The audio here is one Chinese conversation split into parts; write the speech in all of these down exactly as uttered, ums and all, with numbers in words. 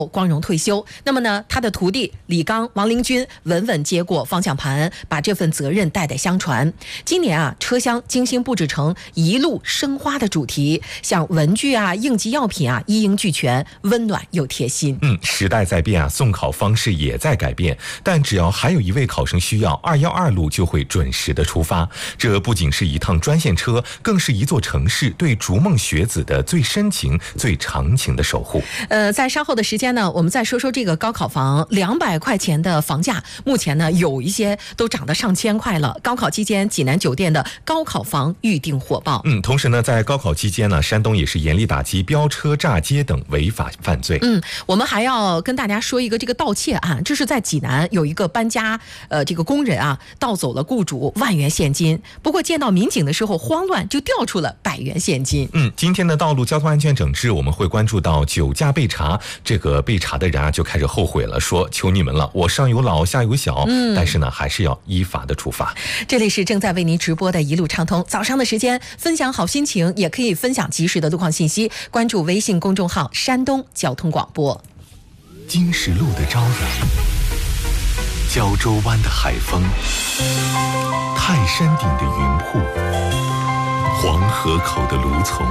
光荣退休。那么呢，他的徒弟李刚、王灵军稳稳接过方向盘，把这份责任代代相传。今年啊，车厢精心布置成一路生花的主题，像文具啊、应急药品啊，一应俱全，温暖又贴心。 嗯，时代在变啊，送考方式也在改变，但只要还有一位考生需要，二一二路就会准时的出发。这不仅是一趟专线车，更是一座城市对逐梦学子的最深情、最长情的守护。 呃，在稍后的时间呢，我们再说说这个高考房，两百块钱的房价，目前呢有一些都涨得上千块了。高考期间，济南酒店的高考房预订火爆。 嗯，同时呢，在高考期间呢，山东也是严厉打击飙车、炸街等违法犯罪。 嗯，我们还要跟大家说一个这个盗窃案，这是在济南有一个搬家呃这个工人啊盗走了雇主万元现金，不过见到民警的时候慌乱，就调出了百元现金。 嗯，今天的道路交通安全整治，我们会关注到酒驾被查，这个被查的人啊就开始后悔了，说求你们了，我上有老下有小，嗯，但是呢还是要依法的处罚。 这里是正在为您直播的一路畅通，早上的时间分享好心情，也可以分享及时的路况信息，关注微信公众号山东交通广播。 经石路的朝阳，胶州湾的海风，泰山顶的云瀑，黄河口的芦丛，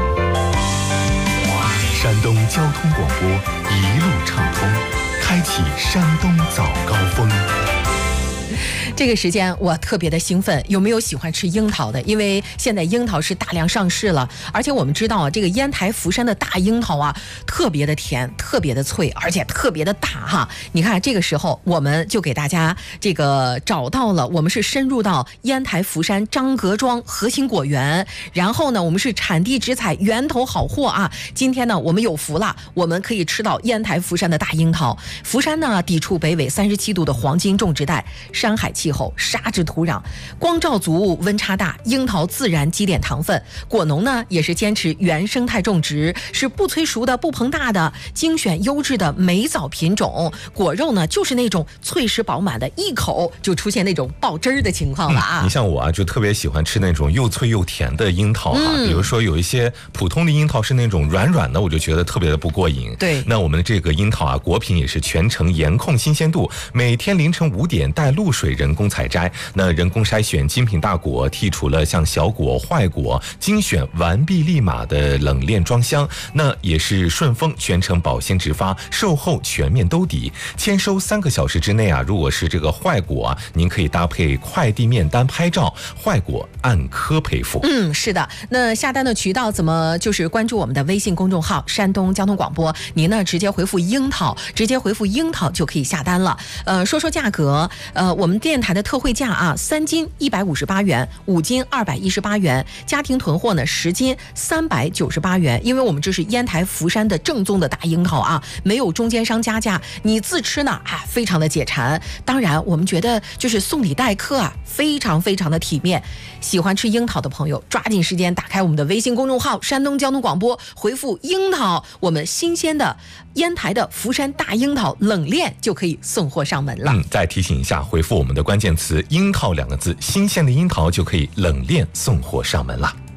山东交通广播一路畅通，开启山东早高峰。 这个时间我特别的兴奋，有没有喜欢吃樱桃的？因为现在樱桃是大量上市了，而且我们知道啊，这个烟台福山的大樱桃啊，特别的甜，特别的脆，而且特别的大哈。你看这个时候，我们就给大家这个找到了，我们是深入到烟台福山张格庄核心果园，然后呢，我们是产地直采，源头好货啊。今天呢，我们有福了，我们可以吃到烟台福山的大樱桃。福山呢，地处北纬三十七度的黄金种植带，山海气候，沙质土壤，光照足，温差大，樱桃自然积淀糖分。果农呢也是坚持原生态种植，是不催熟的、不膨大的，精选优质的美枣品种。果肉呢就是那种脆实饱满的，一口就出现那种爆汁儿的情况了啊！ 嗯、你像我啊，就特别喜欢吃那种又脆又甜的樱桃哈、嗯。比如说有一些普通的樱桃是那种软软的，我就觉得特别的不过瘾。 对， 那我们的这个樱桃啊，果品也是全程严控新鲜度，每天凌晨五点带露水人工采摘，那人工筛选精品大果，剔除了像小果、坏果，精选完毕立马的冷链装箱。那也是顺丰全程保鲜直发，售后全面兜底，签收三个小时之内啊，如果是这个坏果啊，您可以搭配快递面单拍照，坏果按颗赔付。 嗯，是的。那下单的渠道怎么？就是关注我们的微信公众号山东交通广播，您呢直接回复樱桃，直接回复樱桃就可以下单了。呃，说说价格，呃，我们电台的特惠价啊，三斤一百五十八元，五斤二百一十八元，家庭囤货呢十斤三百九十八元。因为我们这是烟台福山的正宗的大樱桃啊，没有中间商加价，你自吃呢啊，非常的解馋。当然，我们觉得就是送礼待客啊，非常非常的体面。喜欢吃樱桃的朋友，抓紧时间打开我们的微信公众号山东交通广播，回复樱桃，我们新鲜的烟台的福山大樱桃冷链就可以送货上门了。 嗯，再提醒一下，回复我们的关键词樱桃两个字，新鲜的樱桃就可以冷链送货上门了。